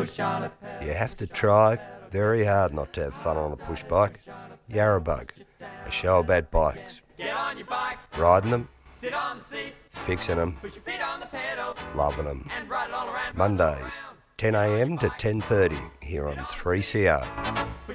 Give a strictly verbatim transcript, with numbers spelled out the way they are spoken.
You have to try very hard not to have fun on a push bike. Yarrabug, a show about bikes. Riding them, fixing them, loving them. Mondays, ten a m to ten thirty here on three C R.